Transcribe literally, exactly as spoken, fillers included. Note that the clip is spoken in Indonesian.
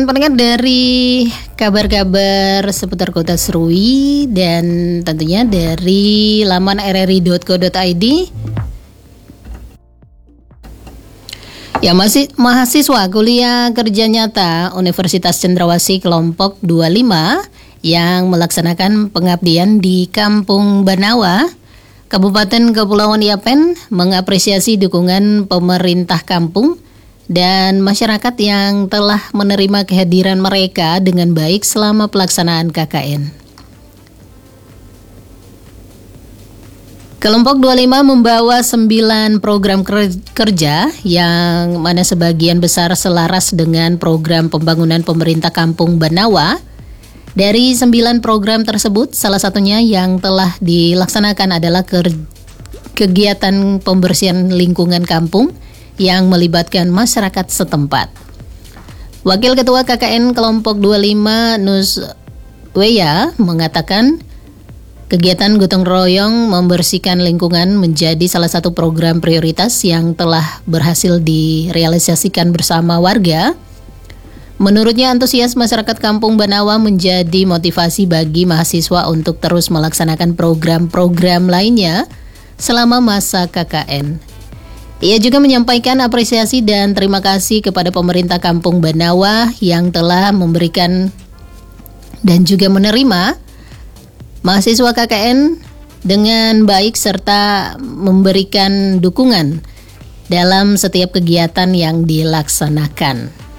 Pendengar, dari kabar-kabar seputar Kota Serui dan tentunya dari laman r r i dot co dot i d. Ya, masih mahasiswa kuliah kerja nyata Universitas Cendrawasih kelompok dua puluh lima yang melaksanakan pengabdian di Kampung Banawa, Kabupaten Kepulauan Yapen, mengapresiasi dukungan pemerintah kampung dan masyarakat yang telah menerima kehadiran mereka dengan baik selama pelaksanaan K K N. Kelompok dua puluh lima membawa sembilan program kerja yang mana sebagian besar selaras dengan program pembangunan pemerintah Kampung Banawa. Dari sembilan program tersebut, salah satunya yang telah dilaksanakan adalah kegiatan pembersihan lingkungan kampung yang melibatkan masyarakat setempat. Wakil Ketua K K N Kelompok dua puluh lima Nusweya mengatakan kegiatan gotong royong membersihkan lingkungan menjadi salah satu program prioritas yang telah berhasil direalisasikan bersama warga. Menurutnya, antusias masyarakat Kampung Banawa menjadi motivasi bagi mahasiswa untuk terus melaksanakan program-program lainnya selama masa K K N. Ia juga menyampaikan apresiasi dan terima kasih kepada pemerintah Kampung Banawa yang telah memberikan dan juga menerima mahasiswa K K N dengan baik serta memberikan dukungan dalam setiap kegiatan yang dilaksanakan.